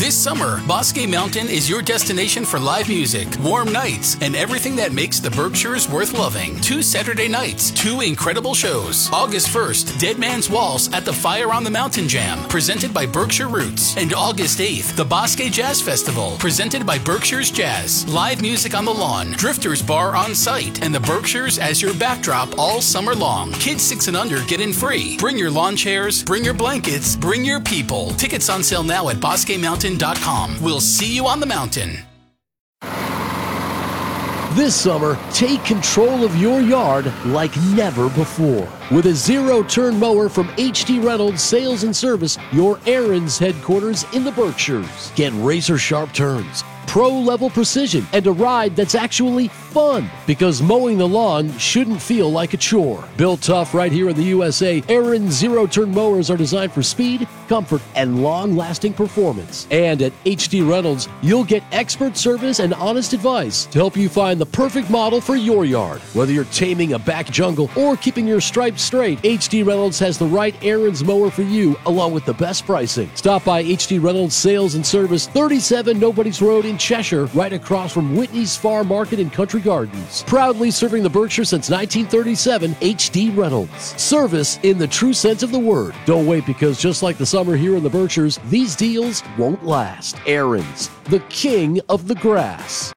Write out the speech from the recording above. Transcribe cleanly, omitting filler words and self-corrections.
This summer, Bosque Mountain is your destination for live music, warm nights, and everything that makes the Berkshires worth loving. 2 Saturday nights, 2 incredible shows. August 1st, Dead Man's Waltz at the Fire on the Mountain Jam, presented by Berkshire Roots. And August 8th, the Bosque Jazz Festival, presented by Berkshire's Jazz. Live music on the lawn, Drifters Bar on site, and the Berkshires as your backdrop all summer long. Kids 6 and under get in free. Bring your lawn chairs, bring your blankets, bring your people. Tickets on sale now at BosqueMountain.com. We'll see you on the mountain. This summer, take control of your yard like never before. With a zero-turn mower from HD Reynolds Sales and Service, your Aaron's headquarters in the Berkshires. Get razor-sharp turns, pro-level precision, and a ride that's actually fun, because mowing the lawn shouldn't feel like a chore. Built tough right here in the USA, Aaron's zero-turn mowers are designed for speed, comfort, and long-lasting performance. And at HD Reynolds, you'll get expert service and honest advice to help you find the perfect model for your yard. Whether you're taming a back jungle or keeping your stripes straight, HD Reynolds has the right Aaron's mower for you, along with the best pricing. Stop by HD Reynolds Sales and Service, 37 Nobody's Road in Cheshire, right across from Whitney's Farm Market and Country Gardens. Proudly serving the Berkshire since 1937, HD Reynolds. Service in the true sense of the word. Don't wait, because just like the summer here in the Berkshires, these deals won't last. Aaron's, the king of the grass.